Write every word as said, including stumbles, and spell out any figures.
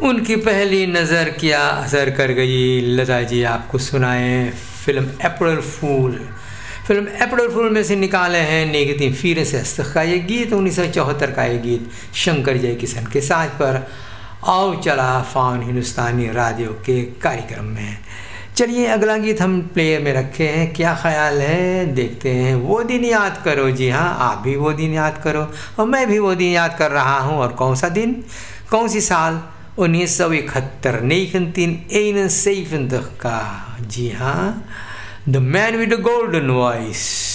उनकी पहली नज़र क्या असर कर गई। लता जी आपको सुनाएं फिल्म अप्रैल फूल। फिल्म अप्रैल फूल में से निकाले हैं नेगेटिव फिर से का ये गीत, उन्नीस सौ चौहत्तर का ये गीत शंकर जयकिशन के साथ पर आओ चला फाउन हिंदुस्तानी रेडियो के कार्यक्रम में। चलिए अगला गीत हम प्लेयर में रखे हैं, क्या ख्याल है देखते हैं। वो दिन याद करो, जी हाँ आप भी वो दिन याद करो और मैं भी वो दिन याद कर रहा हूँ। और कौन सा दिन, कौन सी साल, उन्नीस सौ इकहत्तर का। जी हाँ, the man with the golden voice.